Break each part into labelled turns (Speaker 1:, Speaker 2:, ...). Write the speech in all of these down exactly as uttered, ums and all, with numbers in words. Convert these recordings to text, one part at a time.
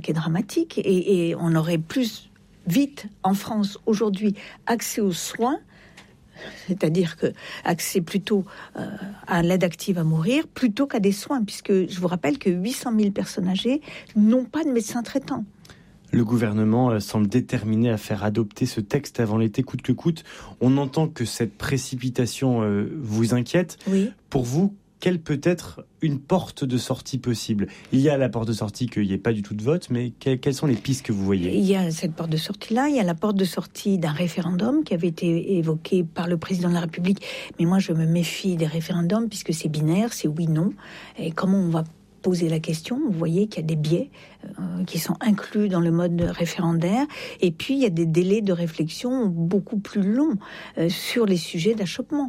Speaker 1: qui est dramatique. Et, et on aurait plus vite, en France, aujourd'hui, accès aux soins, c'est-à-dire que accès plutôt euh, à l'aide active à mourir, plutôt qu'à des soins, puisque je vous rappelle que huit cent mille personnes âgées n'ont pas de médecin traitant.
Speaker 2: Le gouvernement semble déterminé à faire adopter ce texte avant l'été coûte que coûte. On entend que cette précipitation euh, vous inquiète.
Speaker 1: Oui.
Speaker 2: Pour vous, quelle peut être une porte de sortie possible ? Il y a la porte de sortie qu'il n'y ait pas du tout de vote, mais que, quelles sont les pistes que vous voyez ?
Speaker 1: Il y a cette porte de sortie-là, il y a la porte de sortie d'un référendum qui avait été évoqué par le président de la République. Mais moi, je me méfie des référendums puisque c'est binaire, c'est oui-non. Et comment on va poser la question, vous voyez qu'il y a des biais euh, qui sont inclus dans le mode référendaire, et puis il y a des délais de réflexion beaucoup plus longs euh, sur les sujets d'achoppement.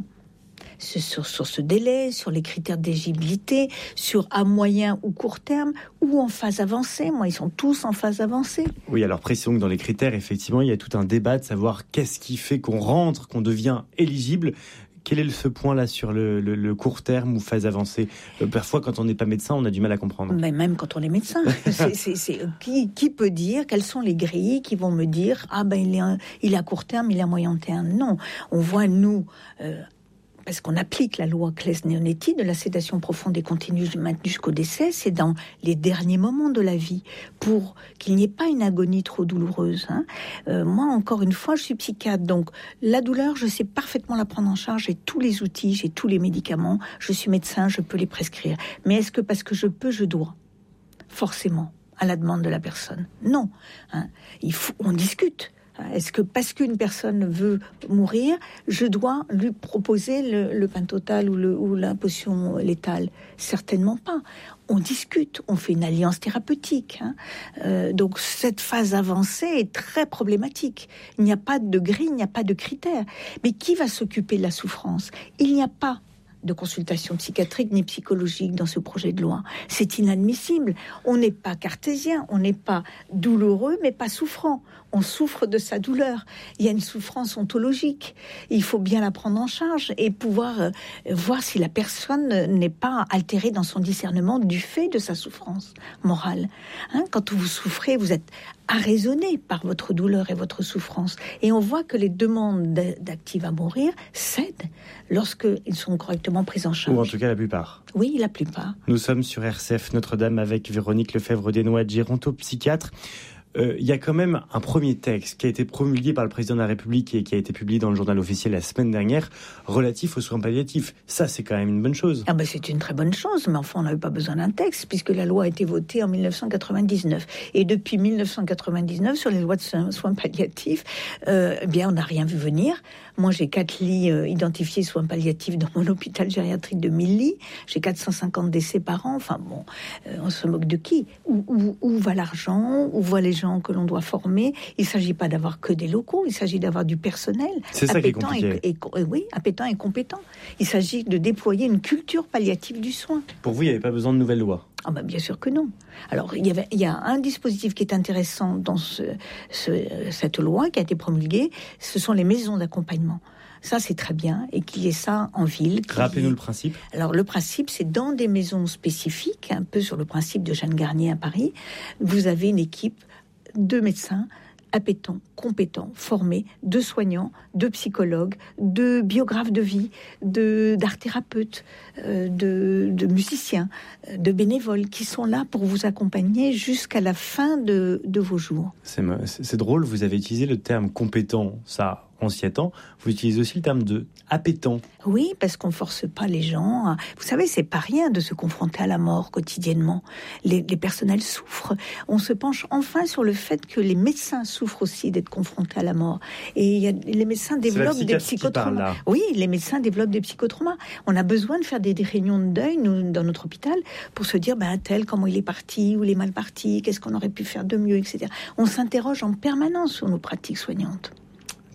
Speaker 1: Sur, sur ce délai, sur les critères d'éligibilité, sur à moyen ou court terme, ou en phase avancée. Moi, ils sont tous en phase avancée.
Speaker 2: Oui, alors précisons que dans les critères, effectivement, il y a tout un débat de savoir qu'est-ce qui fait qu'on rentre, qu'on devient éligible. Quel est ce point-là sur le, le, le court terme ou phase avancée ? euh, Parfois, quand on n'est pas médecin, on a du mal à comprendre.
Speaker 1: Mais même quand on est médecin, c'est, c'est, c'est, qui, qui peut dire quelles sont les grilles qui vont me dire ah ben il est, un, il est à court terme, il est à moyen terme. Non, on voit nous. Euh, Parce qu'on applique la loi Claes-Leonetti de la sédation profonde et continue jusqu'au décès, c'est dans les derniers moments de la vie, pour qu'il n'y ait pas une agonie trop douloureuse. Hein. Euh, moi, encore une fois, je suis psychiatre, donc la douleur, je sais parfaitement la prendre en charge, j'ai tous les outils, j'ai tous les médicaments, je suis médecin, je peux les prescrire. Mais est-ce que parce que je peux, je dois ? Forcément, à la demande de la personne. Non, hein. Il faut, on discute. Est-ce que parce qu'une personne veut mourir, je dois lui proposer le, le Pentotal ou, le, ou la potion létale ? Certainement pas. On discute, on fait une alliance thérapeutique. Hein. Euh, donc cette phase avancée est très problématique. Il n'y a pas de grille, il n'y a pas de critères. Mais qui va s'occuper de la souffrance ? Il n'y a pas de consultation psychiatrique ni psychologique dans ce projet de loi. C'est inadmissible. On n'est pas cartésien, on n'est pas douloureux, mais pas souffrant. On souffre de sa douleur. Il y a une souffrance ontologique. Il faut bien la prendre en charge et pouvoir euh, voir si la personne n'est pas altérée dans son discernement du fait de sa souffrance morale. Hein, quand vous souffrez, vous êtes arraisonné par votre douleur et votre souffrance. Et on voit que les demandes d'active à mourir cèdent lorsqu'ils sont correctement pris en charge.
Speaker 2: Ou en tout cas la plupart.
Speaker 1: Oui, la plupart.
Speaker 2: Nous sommes sur R C F Notre-Dame avec Véronique Lefebvre-Desnoyers, gérontopsychiatre. Il euh, y a quand même un premier texte qui a été promulgué par le président de la République et qui a été publié dans le journal officiel la semaine dernière, relatif aux soins palliatifs. Ça, c'est quand même une bonne chose.
Speaker 1: Ah ben, c'est une très bonne chose, mais enfin, on n'avait pas besoin d'un texte, puisque la loi a été votée en dix-neuf cent quatre-vingt-dix-neuf. Et depuis dix-neuf cent quatre-vingt-dix-neuf, sur les lois de soins palliatifs, euh, eh bien, on n'a rien vu venir. Moi, j'ai quatre lits euh, identifiés soins palliatifs dans mon hôpital gériatrique de mille lits. J'ai quatre cent cinquante décès par an. Enfin bon, euh, on se moque de qui ? Où, où, où va l'argent ? Où voient les gens que l'on doit former? Il ne s'agit pas d'avoir que des locaux, il s'agit d'avoir du personnel.
Speaker 2: C'est ça qui est compliqué.
Speaker 1: Et, et, oui, appétent et compétent. Il s'agit de déployer une culture palliative du soin.
Speaker 2: Pour vous, il n'y avait pas besoin de nouvelles lois?
Speaker 1: Ah ben bien sûr que non. Alors, il y, avait, il y a un dispositif qui est intéressant dans ce, ce, cette loi qui a été promulguée, ce sont les maisons d'accompagnement. Ça, c'est très bien, et qu'il y ait ça en ville.
Speaker 2: Rappelez-nous le principe.
Speaker 1: Alors, le principe, c'est dans des maisons spécifiques, un peu sur le principe de Jeanne Garnier à Paris, vous avez une équipe de médecins appétents, compétents, formés, de soignants, de psychologues, de biographes de vie, de, d'art thérapeutes, euh, de, de musiciens, de bénévoles qui sont là pour vous accompagner jusqu'à la fin de, de vos jours.
Speaker 2: C'est, c'est drôle, vous avez utilisé le terme compétent, ça... on s'y attend. Vous utilisez aussi le terme de appétant.
Speaker 1: Oui, parce qu'on force pas les gens. À... Vous savez, c'est pas rien de se confronter à la mort quotidiennement. Les, les personnels souffrent. On se penche enfin sur le fait que les médecins souffrent aussi d'être confrontés à la mort. Et y a, les médecins développent des psychotraumas. Oui, les médecins développent des psychotraumas. On a besoin de faire des, des réunions de deuil, nous, dans notre hôpital, pour se dire, ben, tel, comment il est parti, ou il est mal parti, qu'est-ce qu'on aurait pu faire de mieux, et cetera. On s'interroge en permanence sur nos pratiques soignantes.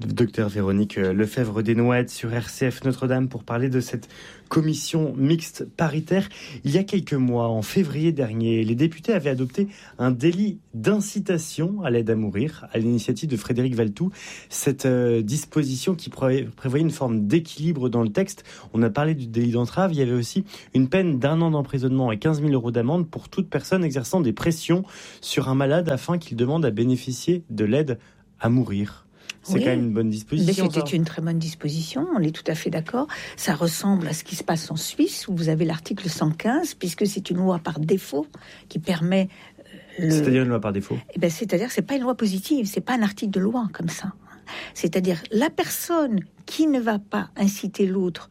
Speaker 2: Docteur Véronique Lefebvre-Desnouettes sur R C F Notre-Dame pour parler de cette commission mixte paritaire. Il y a quelques mois, en février dernier, les députés avaient adopté un délit d'incitation à l'aide à mourir à l'initiative de Frédéric Valletoux. Cette euh, disposition qui pré- prévoyait une forme d'équilibre dans le texte. On a parlé du délit d'entrave. Il y avait aussi une peine d'un an d'emprisonnement et quinze mille euros d'amende pour toute personne exerçant des pressions sur un malade afin qu'il demande à bénéficier de l'aide à mourir. C'est oui, quand même une bonne disposition.
Speaker 1: Mais c'était une très bonne disposition, on est tout à fait d'accord. Ça ressemble à ce qui se passe en Suisse, où vous avez l'article cent quinze, puisque c'est une loi par défaut qui permet... Le...
Speaker 2: C'est-à-dire une loi par défaut
Speaker 1: eh ben, c'est-à-dire que c'est pas une loi positive, c'est pas un article de loi comme ça. C'est-à-dire la personne qui ne va pas inciter l'autre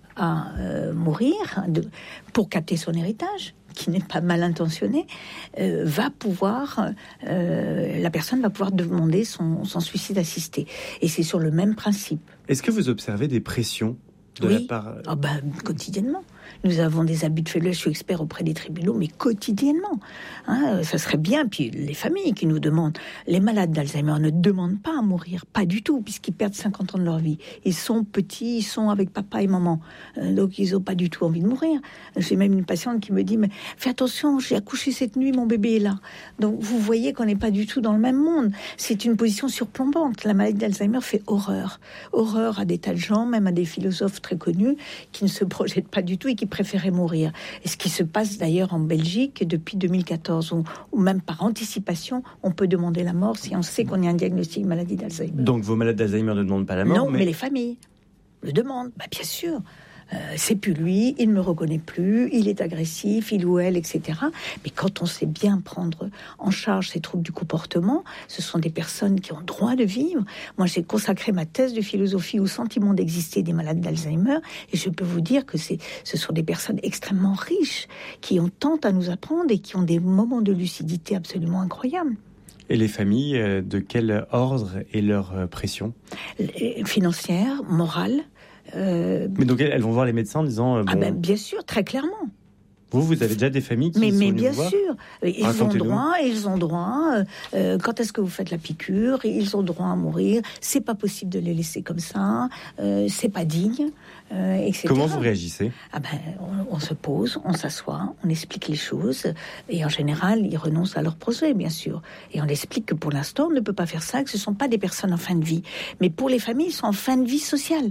Speaker 1: à euh, mourir de, pour capter son héritage, qui n'est pas mal intentionné, euh, va pouvoir, euh, la personne va pouvoir demander son, son suicide assisté. Et c'est sur le même principe.
Speaker 2: Est-ce que vous observez des pressions de
Speaker 1: oui.
Speaker 2: la part...
Speaker 1: Oh ben, quotidiennement. Nous avons des abus de faiblesse, je suis expert auprès des tribunaux, mais quotidiennement. Hein, ça serait bien, puis les familles qui nous demandent, les malades d'Alzheimer ne demandent pas à mourir, pas du tout, puisqu'ils perdent cinquante ans de leur vie. Ils sont petits, ils sont avec papa et maman, euh, donc ils n'ont pas du tout envie de mourir. J'ai même une patiente qui me dit, mais fais attention, j'ai accouché cette nuit, mon bébé est là. Donc vous voyez qu'on n'est pas du tout dans le même monde. C'est une position surplombante. La maladie d'Alzheimer fait horreur. Horreur à des tas de gens, même à des philosophes très connus, qui ne se projettent pas du tout et qui préféraient mourir. Et ce qui se passe d'ailleurs en Belgique depuis deux mille quatorze, où, où même par anticipation, on peut demander la mort si on sait qu'on a un diagnostic de maladie d'Alzheimer.
Speaker 2: Donc vos malades d'Alzheimer ne demandent pas la mort?
Speaker 1: Non, mais, mais les familles le demandent, bah, bien sûr. Euh, c'est plus lui, il ne me reconnaît plus, il est agressif, il ou elle, et cetera. Mais quand on sait bien prendre en charge ces troubles du comportement, ce sont des personnes qui ont droit de vivre. Moi, j'ai consacré ma thèse de philosophie au sentiment d'exister des malades d'Alzheimer, et je peux vous dire que c'est, ce sont des personnes extrêmement riches, qui ont tant à nous apprendre et qui ont des moments de lucidité absolument incroyables.
Speaker 2: Et les familles, de quel ordre est leur pression?
Speaker 1: Financière, morale.
Speaker 2: Euh... Mais donc elles vont voir les médecins en disant... Euh, bon...
Speaker 1: Ah ben bien sûr, très clairement.
Speaker 2: Vous, vous avez déjà des familles qui
Speaker 1: mais,
Speaker 2: sont
Speaker 1: mais
Speaker 2: venues
Speaker 1: bien
Speaker 2: vous voir?
Speaker 1: sûr, ils ont droit, ils ont droit. Euh, quand est-ce que vous faites la piqûre? Ils ont droit à mourir. C'est pas possible de les laisser comme ça. Euh, c'est pas digne, euh, et cetera.
Speaker 2: Comment vous réagissez?
Speaker 1: Ah ben, on, on se pose, on s'assoit, on explique les choses, et en général, ils renoncent à leur projet, bien sûr. Et on explique que pour l'instant, on ne peut pas faire ça, que ce sont pas des personnes en fin de vie, mais pour les familles, ils sont en fin de vie sociale.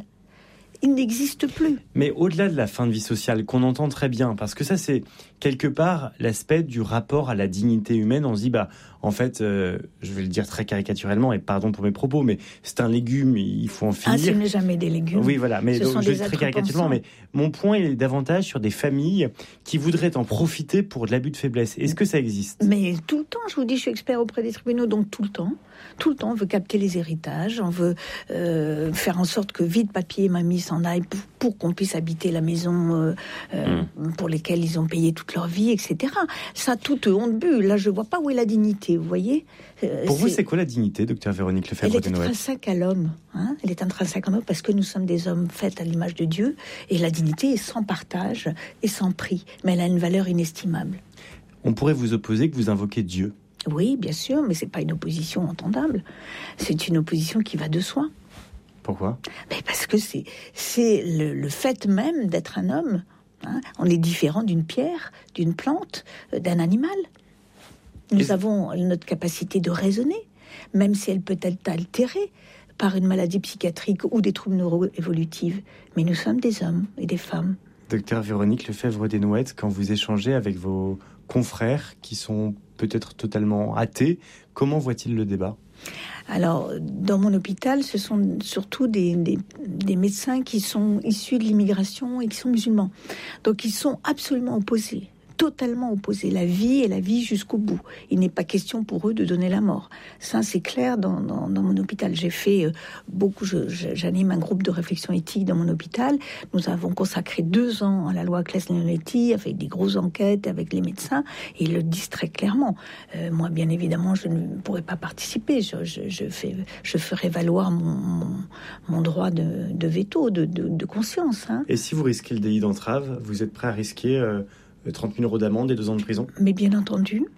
Speaker 1: Il n'existe plus.
Speaker 2: Mais au-delà de la fin de vie sociale, qu'on entend très bien, parce que ça, c'est quelque part l'aspect du rapport à la dignité humaine. On se dit, bah, en fait, euh, je vais le dire très caricaturellement, et pardon pour mes propos, mais c'est un légume, il faut en finir.
Speaker 1: Ah, ce n'est jamais des légumes.
Speaker 2: Oui, voilà, mais
Speaker 1: ce
Speaker 2: donc,
Speaker 1: sont
Speaker 2: je
Speaker 1: des
Speaker 2: le dis très caricaturellement, mais mon point est davantage sur des familles qui voudraient en profiter pour de l'abus de faiblesse. Est-ce que ça existe?
Speaker 1: Mais tout le temps, je vous dis, je suis expert auprès des tribunaux, donc tout le temps. Tout le temps, on veut capter les héritages, on veut euh, faire en sorte que vite papier et mamie s'en aillent pour, pour qu'on puisse habiter la maison euh, euh, mmh. pour lesquelles ils ont payé toute leur vie, et cetera. Ça, toute honte but. Là, je vois pas où est la dignité, vous voyez.
Speaker 2: Euh, pour c'est... vous, c'est quoi la dignité, docteur Véronique Lefebvre-Desnouettes?
Speaker 1: Elle est intrinsèque à l'homme. Hein, elle est intrinsèque à l'homme parce que nous sommes des hommes faits à l'image de Dieu. Et la dignité est sans partage et sans prix. Mais elle a une valeur inestimable.
Speaker 2: On pourrait vous opposer que vous invoquez Dieu.
Speaker 1: Oui, bien sûr, mais c'est pas une opposition entendable. C'est une opposition qui va de soi.
Speaker 2: Pourquoi?
Speaker 1: Mais parce que c'est, c'est le, le fait même d'être un homme. Hein. On est différent d'une pierre, d'une plante, d'un animal. Nous Et... avons notre capacité de raisonner, même si elle peut être altérée par une maladie psychiatrique ou des troubles neuro-évolutifs. Mais nous sommes des hommes et des femmes.
Speaker 2: Docteur Véronique Lefebvre-Desnouettes, quand vous échangez avec vos confrères qui sont peut-être totalement athées, comment voient-ils le débat?
Speaker 1: Alors, dans mon hôpital, ce sont surtout des, des, des médecins qui sont issus de l'immigration et qui sont musulmans. Donc, ils sont absolument opposés. Totalement opposés, la vie et la vie jusqu'au bout. Il n'est pas question pour eux de donner la mort. Ça, c'est clair dans, dans, dans mon hôpital. J'ai fait euh, beaucoup, je, je, j'anime un groupe de réflexion éthique dans mon hôpital. Nous avons consacré deux ans à la loi Claes-Leonetti, avec des grosses enquêtes avec les médecins, et ils le disent très clairement. Euh, moi, bien évidemment, je ne pourrais pas participer. Je, je, je, fais, je ferai valoir mon, mon, mon droit de, de veto, de, de, de conscience. Hein.
Speaker 2: Et si vous risquez le délit d'entrave, vous êtes prêt à risquer... Euh... trente mille euros d'amende et deux ans de prison?
Speaker 1: Mais bien entendu,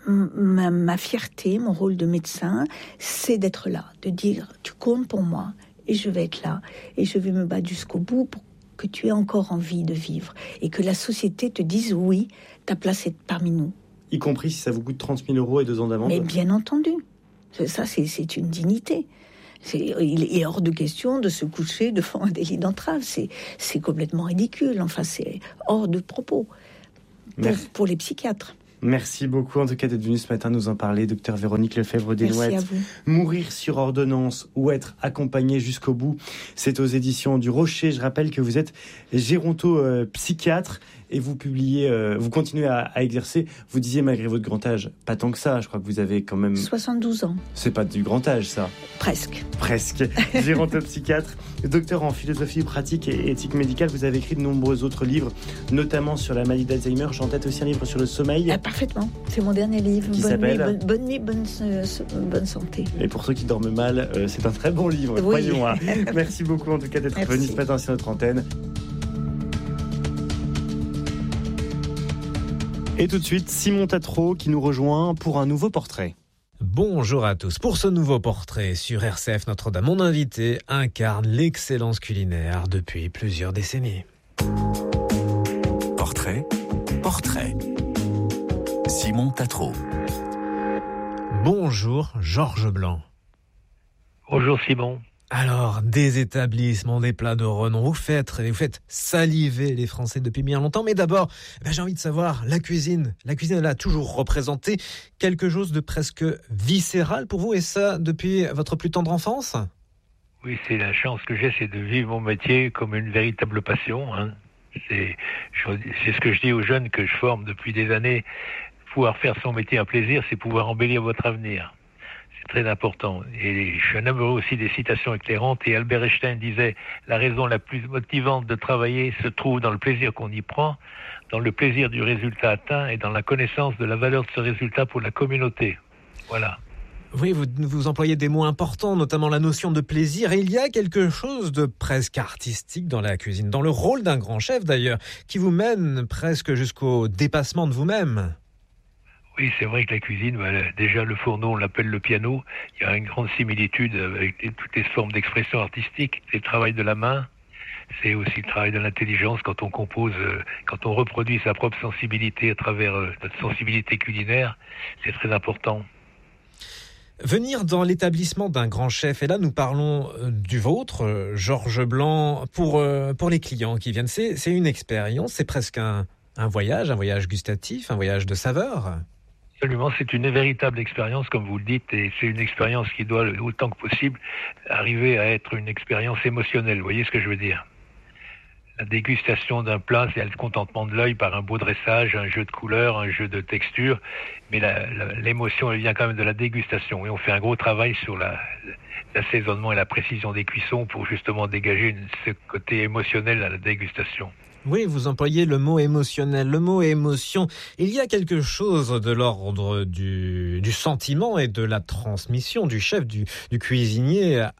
Speaker 1: ma, ma fierté, mon rôle de médecin, c'est d'être là, de dire tu comptes pour moi et je vais être là et je vais me battre jusqu'au bout pour que tu aies encore envie de vivre et que la société te dise oui, ta place est parmi nous.
Speaker 2: Y compris si ça vous coûte trente mille euros et deux ans d'amende.
Speaker 1: Mais bien entendu, ça c'est, c'est une dignité. C'est, il est hors de question de se coucher devant un délit d'entrave. C'est, c'est complètement ridicule. Enfin, c'est hors de propos pour, pour les psychiatres.
Speaker 2: Merci beaucoup en tout cas d'être venu ce matin nous en parler, docteur Véronique Lefebvre-Desnouettes.
Speaker 1: Merci à vous.
Speaker 2: Mourir sur ordonnance ou être accompagné jusqu'au bout, c'est aux éditions du Rocher. Je rappelle que vous êtes géronto-psychiatre et vous publiez, euh, vous continuez à, à exercer. Vous disiez malgré votre grand âge, pas tant que ça, je crois que vous avez quand même...
Speaker 1: soixante-douze ans.
Speaker 2: C'est pas du grand âge ça.
Speaker 1: Presque.
Speaker 2: Presque. Géronto-psychiatre, docteur en philosophie pratique et éthique médicale. Vous avez écrit de nombreux autres livres, notamment sur la maladie d'Alzheimer. J'en tête aussi un livre sur le sommeil.
Speaker 1: Ah, parfaitement. C'est mon dernier livre.
Speaker 2: Qui
Speaker 1: bonne
Speaker 2: s'appelle
Speaker 1: nuit, bonne, bonne nuit, bonne, euh, bonne santé.
Speaker 2: Et pour ceux qui dorment mal, euh, c'est un très bon livre.
Speaker 1: Oui.
Speaker 2: Croyons. Hein. Merci beaucoup en tout cas d'être
Speaker 1: Merci.
Speaker 2: venu ce matin sur notre antenne. Et tout de suite, Simon Tatro qui nous rejoint pour un nouveau portrait.
Speaker 3: Bonjour à tous. Pour ce nouveau portrait sur R C F Notre-Dame, mon invité incarne l'excellence culinaire depuis plusieurs décennies.
Speaker 4: Portrait, portrait. Simon Tatro.
Speaker 3: Bonjour Georges Blanc.
Speaker 5: Bonjour Simon.
Speaker 3: Alors, des établissements, des plats de renom, vous faites, vous faites saliver les Français depuis bien longtemps. Mais d'abord, ben j'ai envie de savoir, la cuisine, la cuisine, elle a toujours représenté quelque chose de presque viscéral pour vous, et ça depuis votre plus tendre enfance ?
Speaker 5: Oui, c'est la chance que j'ai, c'est de vivre mon métier comme une véritable passion. Hein. C'est, je, c'est ce que je dis aux jeunes que je forme depuis des années. Pouvoir faire son métier un plaisir, c'est pouvoir embellir votre avenir. Très important. Et je suis un amoureux aussi des citations éclairantes. Et Albert Einstein disait « La raison la plus motivante de travailler se trouve dans le plaisir qu'on y prend, dans le plaisir du résultat atteint et dans la connaissance de la valeur de ce résultat pour la communauté. » Voilà.
Speaker 3: Oui, vous, vous employez des mots importants, notamment la notion de plaisir. Et il y a quelque chose de presque artistique dans la cuisine, dans le rôle d'un grand chef d'ailleurs, qui vous mène presque jusqu'au dépassement de vous-même.
Speaker 5: Oui, c'est vrai que la cuisine, bah, déjà le fourneau, on l'appelle le piano. Il y a une grande similitude avec toutes les formes d'expression artistique. C'est le travail de la main, c'est aussi le travail de l'intelligence quand on compose, euh, quand on reproduit sa propre sensibilité à travers euh, notre sensibilité culinaire. C'est très important.
Speaker 3: Venir dans l'établissement d'un grand chef, et là nous parlons du vôtre, Georges Blanc, pour, euh, pour les clients qui viennent, c'est, c'est une expérience, c'est presque un, un voyage, un voyage gustatif, un voyage de saveurs.
Speaker 5: Absolument, c'est une véritable expérience, comme vous le dites, et c'est une expérience qui doit, autant que possible, arriver à être une expérience émotionnelle. Vous voyez ce que je veux dire ? La dégustation d'un plat, c'est le contentement de l'œil par un beau dressage, un jeu de couleurs, un jeu de texture, mais la, la, l'émotion, elle vient quand même de la dégustation. Et on fait un gros travail sur la, l'assaisonnement et la précision des cuissons pour justement dégager une, ce côté émotionnel à la dégustation.
Speaker 3: Oui, vous employez le mot émotionnel, le mot émotion. Il y a quelque chose de l'ordre du, du sentiment et de la transmission du chef, du, du cuisinier à,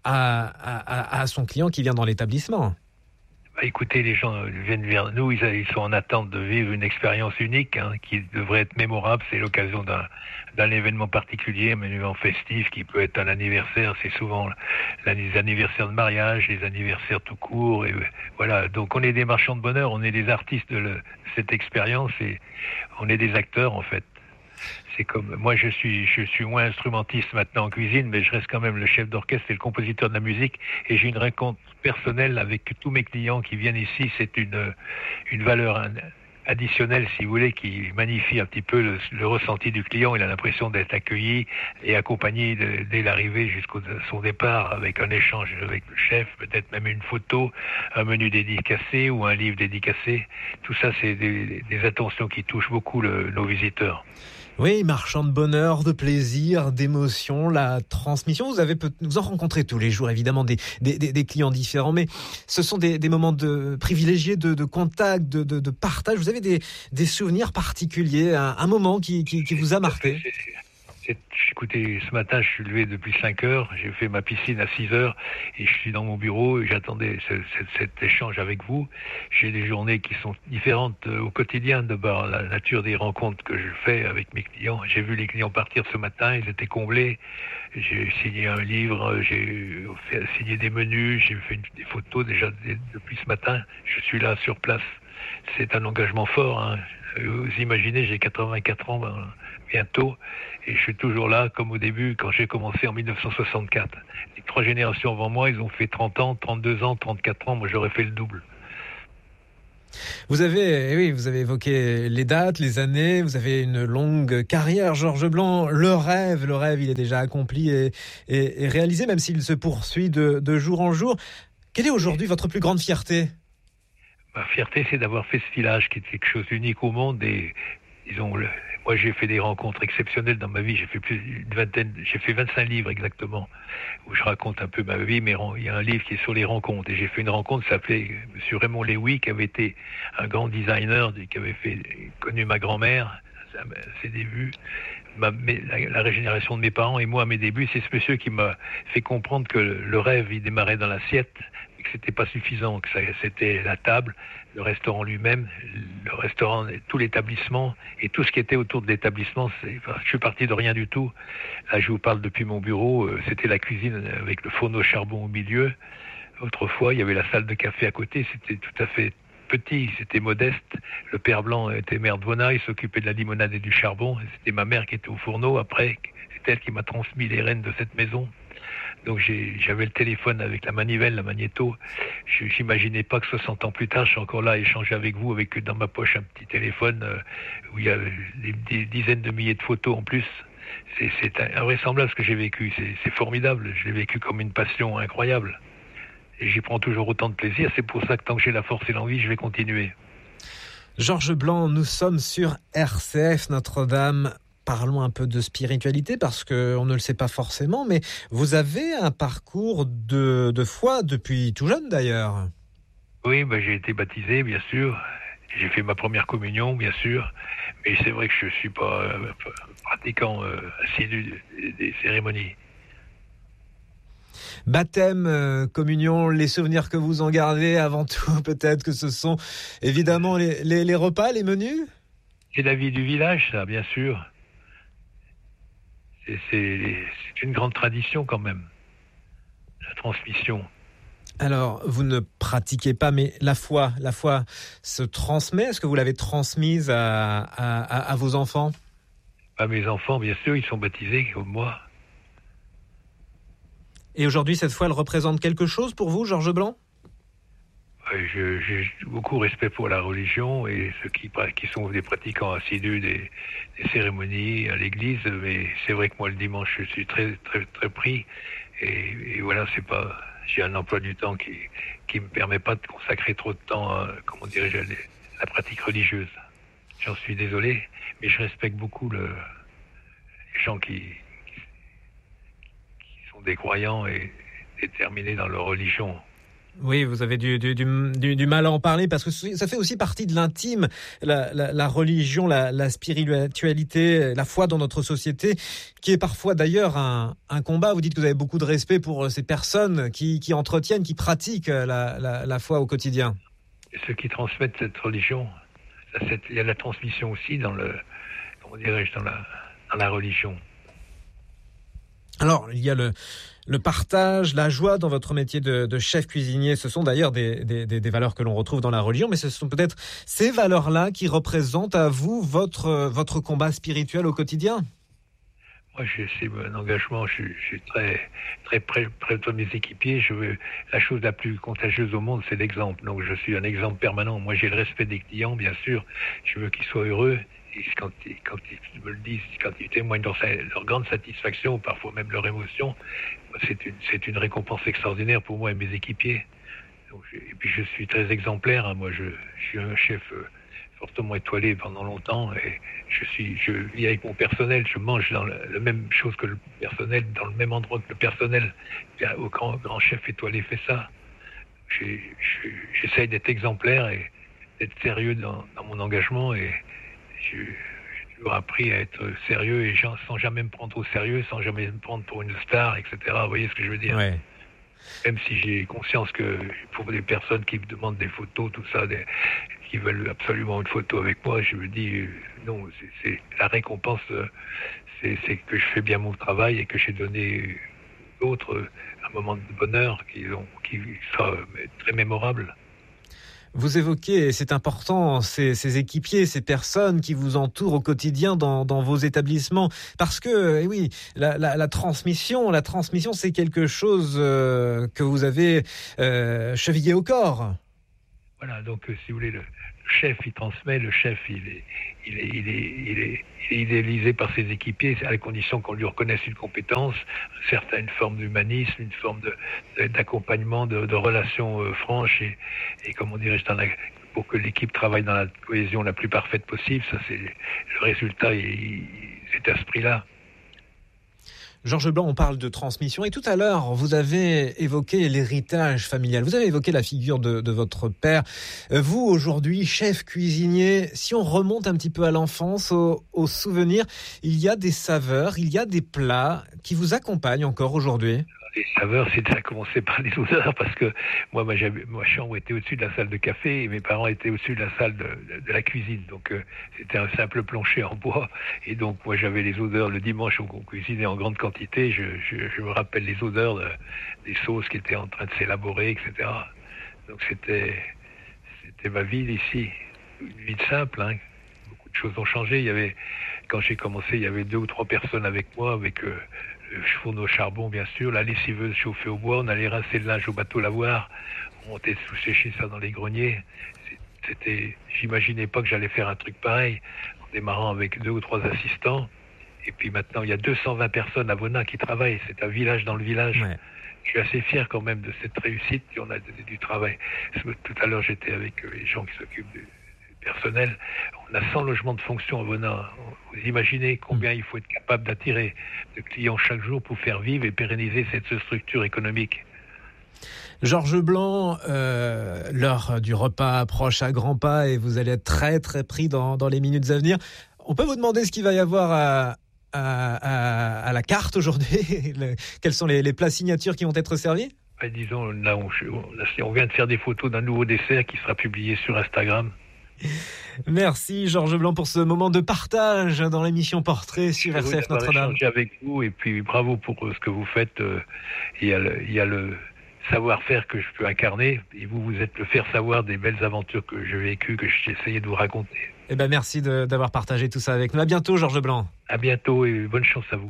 Speaker 3: à, à son client qui vient dans l'établissement.
Speaker 5: Bah, écoutez, les gens viennent vers nous, ils, ils sont en attente de vivre une expérience unique hein, qui devrait être mémorable. C'est l'occasion d'un, d'un événement particulier, un événement festif qui peut être un anniversaire. C'est souvent les anniversaires de mariage, les anniversaires tout court. Et voilà. Donc on est des marchands de bonheur, on est des artistes de, le, de cette expérience et on est des acteurs en fait. C'est comme moi, je suis, je suis moins instrumentiste maintenant en cuisine, mais je reste quand même le chef d'orchestre et le compositeur de la musique. Et j'ai une rencontre personnelle avec tous mes clients qui viennent ici. C'est une, une valeur additionnelle, si vous voulez, qui magnifie un petit peu le, le ressenti du client. Il a l'impression d'être accueilli et accompagné de, dès l'arrivée jusqu'au son départ, avec un échange avec le chef, peut-être même une photo, un menu dédicacé ou un livre dédicacé. Tout ça, c'est des, des attentions qui touchent beaucoup le, nos visiteurs.
Speaker 3: Oui, marchand de bonheur, de plaisir, d'émotion, la transmission. Vous avez peut- vous en rencontrez tous les jours, évidemment, des, des, des clients différents, mais ce sont des, des moments de, privilégiés de, de contact, de, de, de partage. Vous avez des, des souvenirs particuliers, un, un moment qui, qui, qui vous a marqué?
Speaker 5: C'est, c'est, c'est, écoutez, commencé ce matin, je suis levé depuis cinq heures, j'ai fait ma piscine à six heures et je suis dans mon bureau et j'attendais ce, ce, cet échange avec vous. J'ai des journées qui sont différentes au quotidien, de par la nature des rencontres que je fais avec mes clients. J'ai vu les clients partir ce matin, ils étaient comblés. J'ai signé un livre, j'ai fait signer des menus, j'ai fait une, des photos déjà depuis ce matin. Je suis là sur place. C'est un engagement fort, hein. Vous imaginez, j'ai quatre-vingt-quatre ans ben, bientôt, et je suis toujours là, comme au début, quand j'ai commencé en dix-neuf cent soixante-quatre. Les trois générations avant moi, ils ont fait trente ans, trente-deux ans, trente-quatre ans, moi j'aurais fait le double.
Speaker 3: Vous avez, oui, vous avez évoqué les dates, les années, vous avez une longue carrière, Georges Blanc. Le rêve, le rêve, il est déjà accompli et, et, et réalisé, même s'il se poursuit de, de jour en jour. Quelle est aujourd'hui votre plus grande fierté ?
Speaker 5: Ma fierté, c'est d'avoir fait ce village qui est quelque chose d'unique au monde. Et disons, le, moi, j'ai fait des rencontres exceptionnelles dans ma vie. J'ai fait plus d'une vingtaine, j'ai fait vingt-cinq livres exactement, où je raconte un peu ma vie. Mais il y a un livre qui est sur les rencontres. Et j'ai fait une rencontre qui s'appelait Monsieur Raymond Lewy, qui avait été un grand designer, qui avait fait connu ma grand-mère à ses débuts. Ma, la, la régénération de mes parents et moi à mes débuts, c'est ce monsieur qui m'a fait comprendre que le, le rêve, il démarrait dans l'assiette, et que c'était pas suffisant, que ça, c'était la table, le restaurant lui-même, le restaurant, tout l'établissement et tout ce qui était autour de l'établissement. C'est, enfin, je suis parti de rien du tout. Là, je vous parle depuis mon bureau. Euh, c'était la cuisine avec le fourneau charbon au milieu. Autrefois, il y avait la salle de café à côté. C'était tout à fait petit, c'était modeste. Le père Blanc était maire de Vona, il s'occupait de la limonade et du charbon. C'était ma mère qui était au fourneau. Après, c'est elle qui m'a transmis les rênes de cette maison. Donc j'ai, j'avais le téléphone avec la manivelle, la magnéto. Je, j'imaginais pas que soixante ans plus tard, je suis encore là à échanger avec vous, avec dans ma poche un petit téléphone euh, où il y a des, des dizaines de milliers de photos en plus. C'est, c'est invraisemblable ce que j'ai vécu. C'est, c'est formidable. Je l'ai vécu comme une passion incroyable. Et j'y prends toujours autant de plaisir. C'est pour ça que tant que j'ai la force et l'envie, je vais continuer.
Speaker 3: Georges Blanc, nous sommes sur R C F Notre-Dame. Parlons un peu de spiritualité parce qu'on ne le sait pas forcément, mais vous avez un parcours de, de foi depuis tout jeune d'ailleurs.
Speaker 5: Oui, ben j'ai été baptisé, bien sûr. J'ai fait ma première communion, bien sûr. Mais c'est vrai que je ne suis pas euh, pratiquant euh, assidu des, des cérémonies.
Speaker 3: Baptême, euh, communion, les souvenirs que vous en gardez, avant tout, peut-être que ce sont évidemment les, les, les repas, les menus ?
Speaker 5: C'est la vie du village, ça, bien sûr. C'est, c'est, c'est une grande tradition quand même, la transmission.
Speaker 3: Alors, vous ne pratiquez pas, mais la foi, la foi se transmet. Est-ce que vous l'avez transmise à, à, à, à vos enfants ?
Speaker 5: À mes enfants, bien sûr, ils sont baptisés comme moi.
Speaker 3: Et aujourd'hui, cette foi, elle représente quelque chose pour vous, Georges Blanc ?
Speaker 5: Je, j'ai beaucoup respect pour la religion et ceux qui, qui sont des pratiquants assidus des, des cérémonies à l'église, mais c'est vrai que moi, le dimanche, je suis très, très, très pris. Et, et voilà, c'est pas, j'ai un emploi du temps qui, qui me permet pas de consacrer trop de temps à, comment dirais-je, la pratique religieuse. J'en suis désolé, mais je respecte beaucoup le, les gens qui, des croyants et déterminés dans leur religion.
Speaker 3: Oui, vous avez du, du, du, du mal à en parler parce que ça fait aussi partie de l'intime, la, la, la religion, la, la spiritualité, la foi dans notre société, qui est parfois d'ailleurs un, un combat. Vous dites que vous avez beaucoup de respect pour ces personnes qui, qui entretiennent, qui pratiquent la, la, la foi au quotidien.
Speaker 5: Et ceux qui transmettent cette religion, cette, il y a la transmission aussi dans le, comment dirais-je, dans la, dans la religion.
Speaker 3: Alors, il y a le, le partage, la joie dans votre métier de, de chef cuisinier. Ce sont d'ailleurs des, des, des valeurs que l'on retrouve dans la religion, mais ce sont peut-être ces valeurs-là qui représentent à vous votre, votre combat spirituel au quotidien.
Speaker 5: Moi, c'est un engagement. Je, je suis très, très près, près de mes équipiers. Je veux, la chose la plus contagieuse au monde, c'est l'exemple. Donc, je suis un exemple permanent. Moi, j'ai le respect des clients, bien sûr. Je veux qu'ils soient heureux. Et quand, quand ils me le disent, quand ils témoignent leur, leur grande satisfaction, parfois même leur émotion, c'est une, c'est une récompense extraordinaire pour moi et mes équipiers. Donc, et puis je suis très exemplaire. Hein. Moi, je, je suis un chef euh, fortement étoilé pendant longtemps et je suis, je vis avec mon personnel. Je mange dans la, la même chose que le personnel, dans le même endroit que le personnel. Aucun grand chef étoilé fait ça. J'ai, je, j'essaye d'être exemplaire et d'être sérieux dans, dans mon engagement et Je, toujours appris à être sérieux et sans jamais me prendre au sérieux, sans jamais me prendre pour une star, et cetera. Vous voyez ce que je veux dire?
Speaker 3: Ouais.
Speaker 5: Même si j'ai conscience que pour des personnes qui me demandent des photos, tout ça, des, qui veulent absolument une photo avec moi, je me dis euh, non, c'est, c'est la récompense, euh, c'est, c'est que je fais bien mon travail et que j'ai donné aux autres euh, un moment de bonheur qui, ont, qui sera euh, très mémorable.
Speaker 3: Vous évoquez, et c'est important, ces, ces équipiers, ces personnes qui vous entourent au quotidien dans, dans vos établissements, parce que, eh oui, la, la, la transmission, la transmission, c'est quelque chose euh, que vous avez euh, chevillé au corps.
Speaker 5: Voilà, donc euh, si vous voulez, le, le chef, il transmet, le chef, il est, il est, il est, il est, il est idéalisé par ses équipiers, à la condition qu'on lui reconnaisse une compétence, une certaine forme d'humanisme, une forme de, de, d'accompagnement, de, de relations euh, franches et, et comment dirais-je, dans la, pour que l'équipe travaille dans la cohésion la plus parfaite possible. Ça, c'est le résultat, il, il, c'est à ce prix-là.
Speaker 3: Georges Blanc, on parle de transmission et tout à l'heure, vous avez évoqué l'héritage familial. Vous avez évoqué la figure de, de votre père. Vous, aujourd'hui, chef cuisinier, si on remonte un petit peu à l'enfance, aux au souvenirs, il y a des saveurs, il y a des plats qui vous accompagnent encore aujourd'hui?
Speaker 5: Les saveurs, c'est ça commencer par les odeurs, parce que moi, ma, ma chambre était au-dessus de la salle de café et mes parents étaient au-dessus de la salle de, de, de la cuisine. Donc, euh, c'était un simple plancher en bois. Et donc, moi, j'avais les odeurs le dimanche où on cuisinait en grande quantité. Je, je, je me rappelle les odeurs de, des sauces qui étaient en train de s'élaborer, et cetera. Donc, c'était, c'était ma vie ici. Une vie simple, hein. Beaucoup de choses ont changé. Il y avait, quand j'ai commencé, il y avait deux ou trois personnes avec moi, avec... Euh, le fourneau au charbon, bien sûr, la lessiveuse chauffée au bois, on allait rincer le linge au bateau lavoir, on montait sous-sécher ça dans les greniers. C'était, j'imaginais pas que j'allais faire un truc pareil, en démarrant avec deux ou trois assistants. Et puis maintenant, il y a deux cent vingt personnes à Vonin qui travaillent. C'est un village dans le village. Ouais. Je suis assez fier quand même de cette réussite. Et on a donné du travail. Tout à l'heure, j'étais avec les gens qui s'occupent du personnel. On a cent logements de fonction à Vonin. Vous imaginez combien il faut être capable d'attirer de clients chaque jour pour faire vivre et pérenniser cette structure économique.
Speaker 3: Georges Blanc, euh, l'heure du repas approche à grands pas et vous allez être très très pris dans, dans les minutes à venir. On peut vous demander ce qu'il va y avoir à, à, à, à la carte aujourd'hui? Quels sont les, les plats signatures qui vont être servis?
Speaker 5: Ben, disons, là on, on, on vient de faire des photos d'un nouveau dessert qui sera publié sur Instagram.
Speaker 3: Merci Georges Blanc pour ce moment de partage dans l'émission Portrait sur R C F Notre-Dame.
Speaker 5: Avec vous et puis bravo pour ce que vous faites. Il y a le, il y a le savoir-faire que je peux incarner et vous, vous êtes le faire-savoir des belles aventures que j'ai vécues, que j'ai essayé de vous raconter.
Speaker 3: Eh ben merci de, d'avoir partagé tout ça avec nous. À bientôt Georges Blanc.
Speaker 5: À bientôt et bonne chance à vous.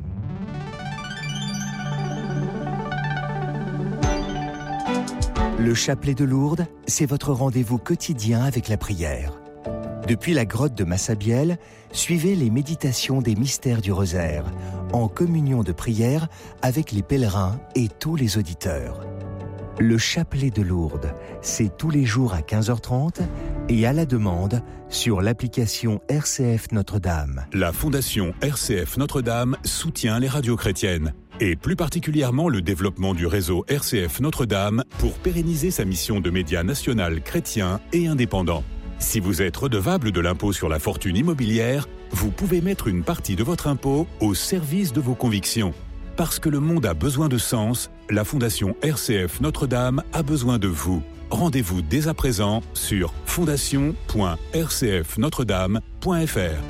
Speaker 6: Le chapelet de Lourdes, c'est votre rendez-vous quotidien avec la prière. Depuis la grotte de Massabielle, suivez les méditations des mystères du rosaire, en communion de prière avec les pèlerins et tous les auditeurs. Le chapelet de Lourdes, c'est tous les jours à quinze heures trente et à la demande sur l'application R C F Notre-Dame.
Speaker 7: La Fondation R C F Notre-Dame soutient les radios chrétiennes et plus particulièrement le développement du réseau R C F Notre-Dame pour pérenniser sa mission de média national chrétien et indépendant. Si vous êtes redevable de l'impôt sur la fortune immobilière, vous pouvez mettre une partie de votre impôt au service de vos convictions. Parce que le monde a besoin de sens, la Fondation R C F Notre-Dame a besoin de vous. Rendez-vous dès à présent sur fondation point r c f notre dame point f r.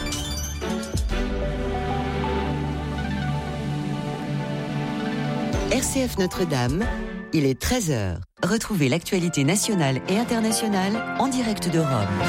Speaker 8: R C F Notre-Dame, il est treize heures. Retrouvez l'actualité nationale et internationale en direct de Rome.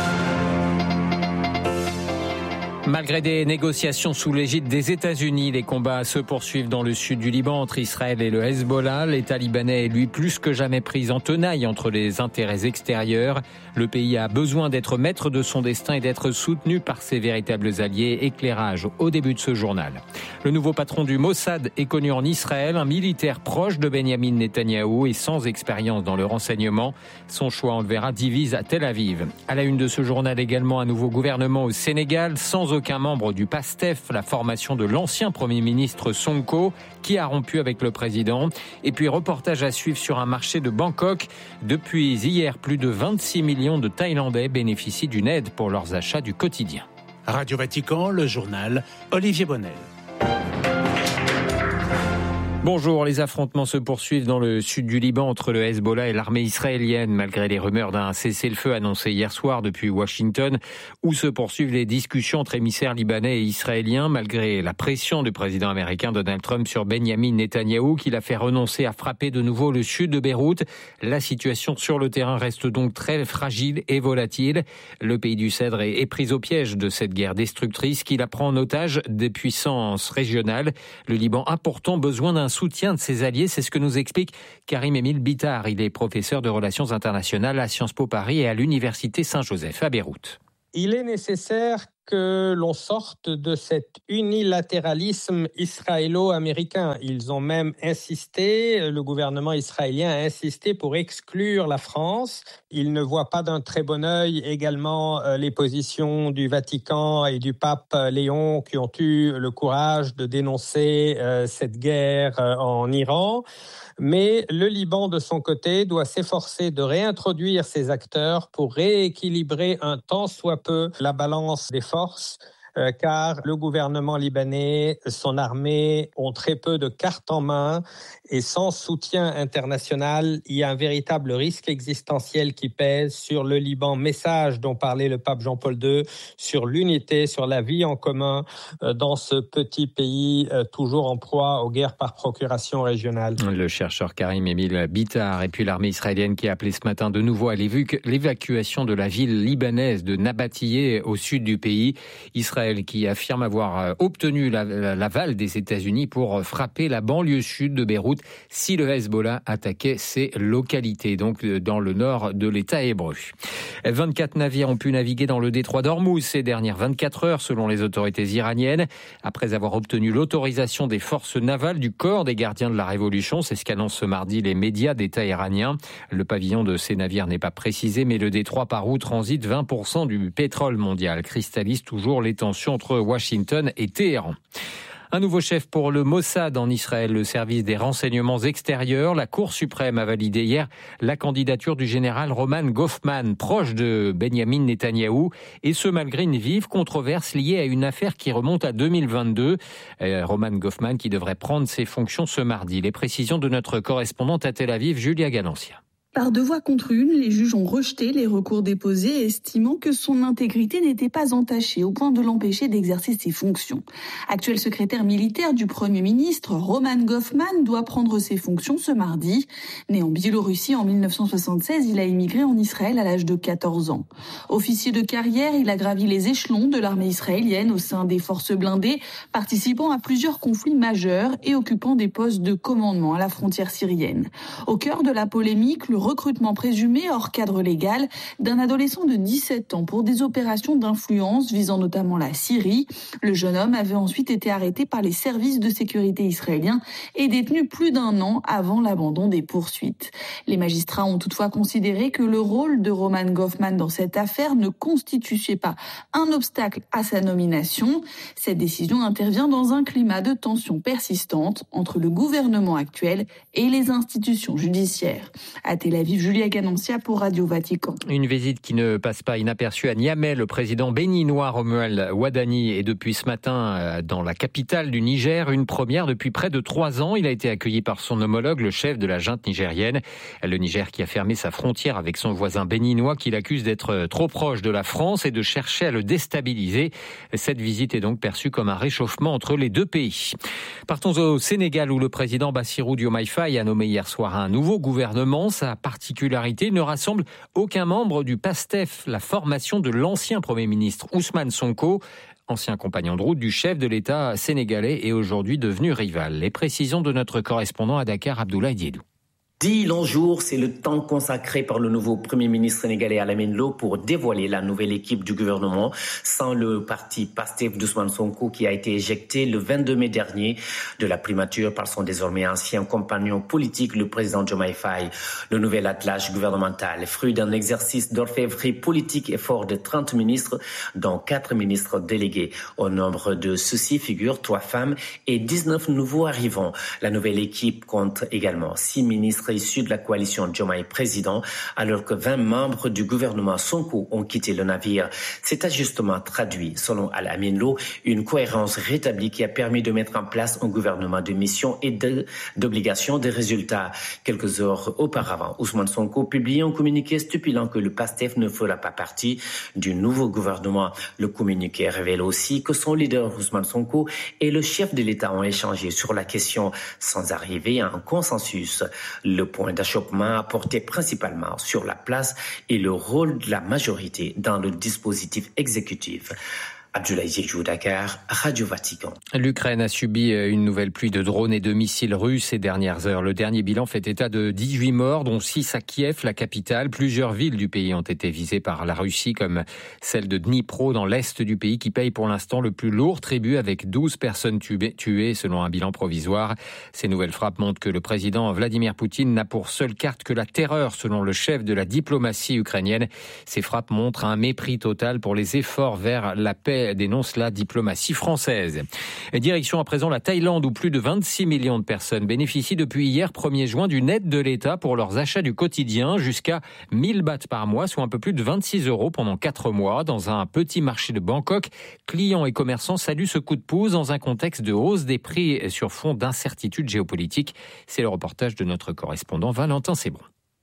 Speaker 9: Malgré des négociations sous l'égide des États-Unis, les combats se poursuivent dans le sud du Liban entre Israël et le Hezbollah. L'État libanais est lui plus que jamais pris en tenaille entre les intérêts extérieurs. Le pays a besoin d'être maître de son destin et d'être soutenu par ses véritables alliés. Éclairage au début de ce journal. Le nouveau patron du Mossad est connu en Israël, un militaire proche de Benyamin Netanyahou et sans expérience dans le renseignement. Son choix, on le verra, divise à Tel Aviv. À la une de ce journal également, un nouveau gouvernement au Sénégal, sans aucun membre du PASTEF, la formation de l'ancien Premier ministre Sonko, qui a rompu avec le président. Et puis reportage à suivre sur un marché de Bangkok. Depuis hier, plus de vingt-six millions de Thaïlandais bénéficient d'une aide pour leurs achats du quotidien.
Speaker 10: Radio Vatican, le journal Olivier Bonnel.
Speaker 9: Bonjour, les affrontements se poursuivent dans le sud du Liban entre le Hezbollah et l'armée israélienne, malgré les rumeurs d'un cessez-le-feu annoncé hier soir depuis Washington, où se poursuivent les discussions entre émissaires libanais et israéliens, malgré la pression du président américain Donald Trump sur Benyamin Netanyahou, qui l'a fait renoncer à frapper de nouveau le sud de Beyrouth. La situation sur le terrain reste donc très fragile et volatile. Le pays du Cèdre est, est pris au piège de cette guerre destructrice qui la prend en otage des puissances régionales. Le Liban a pourtant besoin d'un soutien de ses alliés, c'est ce que nous explique Karim-Émile Bitar. Il est professeur de relations internationales à Sciences Po Paris et à l'Université Saint-Joseph à Beyrouth.
Speaker 11: Il est nécessaire que l'on sorte de cet unilatéralisme israélo-américain. Ils ont même insisté, le gouvernement israélien a insisté pour exclure la France. Ils ne voient pas d'un très bon œil également les positions du Vatican et du pape Léon qui ont eu le courage de dénoncer cette guerre en Iran. Mais le Liban, de son côté, doit s'efforcer de réintroduire ces acteurs pour rééquilibrer un tant soit peu la balance des forces, euh, car le gouvernement libanais, son armée ont très peu de cartes en main et sans soutien international, il y a un véritable risque existentiel qui pèse sur le Liban. Message dont parlait le pape Jean-Paul deux sur l'unité, sur la vie en commun euh, dans ce petit pays euh, toujours en proie aux guerres par procuration régionale.
Speaker 9: Le chercheur Karim-Émile Bitar et puis l'armée israélienne qui a appelé ce matin de nouveau à l'évacuation de la ville libanaise de Nabatiyeh au sud du pays. Israël qui affirme avoir obtenu l'aval des États-Unis pour frapper la banlieue sud de Beyrouth si le Hezbollah attaquait ces localités, donc dans le nord de l'État hébreu. vingt-quatre navires ont pu naviguer dans le détroit d'Ormuz ces dernières vingt-quatre heures selon les autorités iraniennes, après avoir obtenu l'autorisation des forces navales du corps des gardiens de la Révolution. C'est ce qu'annoncent ce mardi les médias d'État iraniens. Le pavillon de ces navires n'est pas précisé, mais le détroit par où transite vingt pour cent du pétrole mondial cristallise toujours les tensions entre Washington et Téhéran. Un nouveau chef pour le Mossad en Israël, le service des renseignements extérieurs. La Cour suprême a validé hier la candidature du général Roman Goffman, proche de Benyamin Netanyahou, et ce malgré une vive controverse liée à une affaire qui remonte à deux mille vingt-deux. Euh, Roman Goffman qui devrait prendre ses fonctions ce mardi. Les précisions de notre correspondante à Tel Aviv, Julia Ganancia.
Speaker 12: Par deux voix contre une, les juges ont rejeté les recours déposés, estimant que son intégrité n'était pas entachée au point de l'empêcher d'exercer ses fonctions. Actuel secrétaire militaire du Premier ministre, Roman Goffman doit prendre ses fonctions ce mardi. Né en Biélorussie en mille neuf cent soixante-seize, il a émigré en Israël à l'âge de quatorze ans. Officier de carrière, il a gravi les échelons de l'armée israélienne au sein des forces blindées, participant à plusieurs conflits majeurs et occupant des postes de commandement à la frontière syrienne. Au cœur de la polémique, le recrutement présumé hors cadre légal d'un adolescent de dix-sept ans pour des opérations d'influence visant notamment la Syrie. Le jeune homme avait ensuite été arrêté par les services de sécurité israéliens et détenu plus d'un an avant l'abandon des poursuites. Les magistrats ont toutefois considéré que le rôle de Roman Goffman dans cette affaire ne constituait pas un obstacle à sa nomination. Cette décision intervient dans un climat de tension persistante entre le gouvernement actuel et les institutions judiciaires. À Tel Aviv, Julia Ganancia pour Radio Vatican.
Speaker 9: Une visite qui ne passe pas inaperçue à Niamey. Le président béninois Romuald Wadani est depuis ce matin dans la capitale du Niger. Une première depuis près de trois ans. Il a été accueilli par son homologue, le chef de la junte nigérienne. Le Niger qui a fermé sa frontière avec son voisin béninois qui l'accuse d'être trop proche de la France et de chercher à le déstabiliser. Cette visite est donc perçue comme un réchauffement entre les deux pays. Partons au Sénégal où le président Bassirou Diomaye Faye a nommé hier soir un nouveau gouvernement. Sa particularité, il ne rassemble aucun membre du PASTEF, la formation de l'ancien Premier ministre Ousmane Sonko, ancien compagnon de route du chef de l'État sénégalais et aujourd'hui devenu rival. Les précisions de notre correspondant à Dakar, Abdoulaye Diédou.
Speaker 13: Dix longs jours, c'est le temps consacré par le nouveau Premier ministre sénégalais Alamine Lo pour dévoiler la nouvelle équipe du gouvernement sans le parti PASTEF d'Ousmane Sonko qui a été éjecté le vingt-deux mai dernier de la primature par son désormais ancien compagnon politique, le président Diomaye Faye. Le nouvel attelage gouvernemental, fruit d'un exercice d'orfèvrerie politique et fort de trente ministres, dont quatre ministres délégués. Au nombre de ceux-ci figurent trois femmes et dix-neuf nouveaux arrivants. La nouvelle équipe compte également six ministres issus de la coalition Diomaye président, alors que vingt membres du gouvernement Sonko ont quitté le navire. Cet ajustement traduit, selon Al-Amin Lo, une cohérence rétablie qui a permis de mettre en place un gouvernement de mission et de, d'obligation des résultats. Quelques heures auparavant, Ousmane Sonko publiait un communiqué stipulant que le PASTEF ne fera pas partie du nouveau gouvernement. Le communiqué révèle aussi que son leader Ousmane Sonko et le chef de l'État ont échangé sur la question sans arriver à un consensus. Le point d'achoppement a porté principalement sur la place et le rôle de la majorité dans le dispositif exécutif. Abdoulaye Diédhiou, Dakar, Radio Vatican.
Speaker 9: L'Ukraine a subi une nouvelle pluie de drones et de missiles russes ces dernières heures. Le dernier bilan fait état de dix-huit morts, dont six à Kiev, la capitale. Plusieurs villes du pays ont été visées par la Russie, comme celle de Dnipro, dans l'est du pays, qui paye pour l'instant le plus lourd tribut, avec douze personnes tuées, selon un bilan provisoire. Ces nouvelles frappes montrent que le président Vladimir Poutine n'a pour seule carte que la terreur, selon le chef de la diplomatie ukrainienne. Ces frappes montrent un mépris total pour les efforts vers la paix, dénonce la diplomatie française. Et direction à présent la Thaïlande, où plus de vingt-six millions de personnes bénéficient depuis hier premier juin d'une aide de l'État pour leurs achats du quotidien, jusqu'à mille bahts par mois, soit un peu plus de vingt-six euros pendant quatre mois. Dans un petit marché de Bangkok, clients et commerçants saluent ce coup de pouce dans un contexte de hausse des prix sur fond d'incertitude géopolitique. C'est le reportage de notre correspondant Valentin Sébron.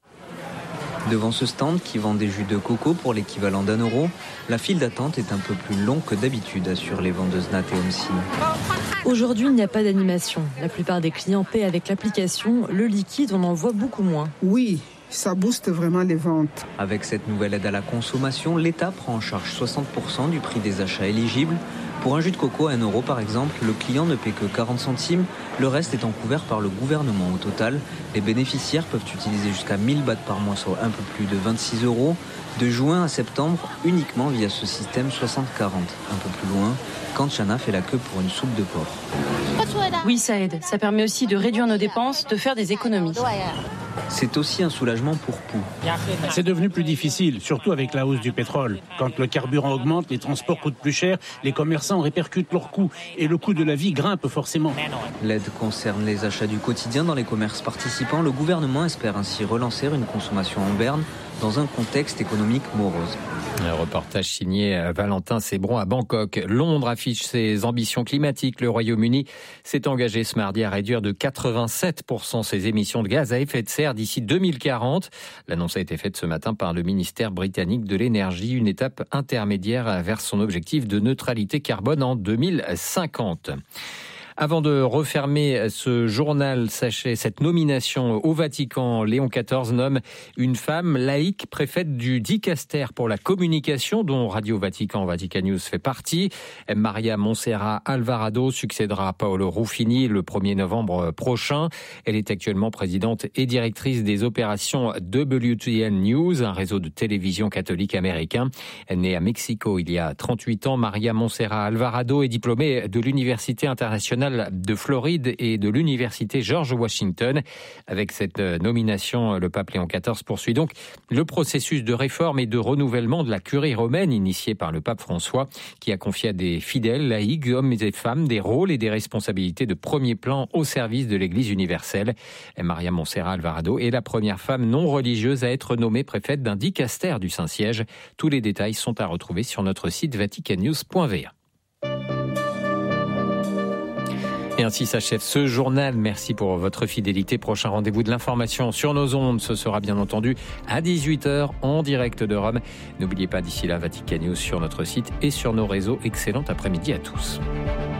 Speaker 14: Devant ce stand qui vend des jus de coco pour l'équivalent d'un euro, la file d'attente est un peu plus longue que d'habitude, assurent les vendeuses Nat et Omsi.
Speaker 15: Aujourd'hui, il n'y a pas d'animation. La plupart des clients paient avec l'application. Le liquide, on en voit beaucoup moins.
Speaker 16: Oui, ça booste vraiment les ventes.
Speaker 14: Avec cette nouvelle aide à la consommation, l'État prend en charge soixante pour cent du prix des achats éligibles. Pour un jus de coco à un euro par exemple, le client ne paie que quarante centimes, le reste étant couvert par le gouvernement. Au total, les bénéficiaires peuvent utiliser jusqu'à mille bahts par mois, soit un peu plus de vingt-six euros, de juin à septembre, uniquement via ce système soixante quarante. Un peu plus loin, Kanchana fait la queue pour une soupe de porc.
Speaker 15: Oui, ça aide. Ça permet aussi de réduire nos dépenses, de faire des économies.
Speaker 14: C'est aussi un soulagement pour Pou.
Speaker 10: C'est devenu plus difficile, surtout avec la hausse du pétrole. Quand le carburant augmente, les transports coûtent plus cher, les commerçants répercutent leurs coûts et le coût de la vie grimpe forcément.
Speaker 14: L'aide concerne les achats du quotidien dans les commerces participants. Le gouvernement espère ainsi relancer une consommation en berne dans un contexte économique morose.
Speaker 9: Un reportage signé Valentin Sébron à Bangkok. Londres affiche ses ambitions climatiques. Le Royaume-Uni s'est engagé ce mardi à réduire de quatre-vingt-sept pour cent ses émissions de gaz à effet de serre d'ici deux mille quarante. L'annonce a été faite ce matin par le ministère britannique de l'énergie, une étape intermédiaire vers son objectif de neutralité carbone en deux mille cinquante. Avant de refermer ce journal, sachez cette nomination au Vatican. Léon quatorze nomme une femme laïque préfète du dicaster pour la communication dont Radio Vatican, Vatican News fait partie. Maria Montserrat Alvarado succédera Paolo Ruffini le premier novembre prochain. Elle est actuellement présidente et directrice des opérations W T N News, un réseau de télévision catholique américain. Née à Mexico il y a trente-huit ans, Maria Montserrat Alvarado est diplômée de l'Université internationale de Floride et de l'Université George Washington. Avec cette nomination, le pape Léon quatorze poursuit donc le processus de réforme et de renouvellement de la curie romaine initié par le pape François, qui a confié à des fidèles laïcs, hommes et femmes, des rôles et des responsabilités de premier plan au service de l'Église universelle. Et Maria Montserrat Alvarado est la première femme non religieuse à être nommée préfète d'un dicaster du Saint-Siège. Tous les détails sont à retrouver sur notre site vatican news point v a. Et ainsi s'achève ce journal. Merci pour votre fidélité. Prochain rendez-vous de l'information sur nos ondes. Ce sera bien entendu à dix-huit heures en direct de Rome. N'oubliez pas d'ici là Vatican News sur notre site et sur nos réseaux. Excellent après-midi à tous.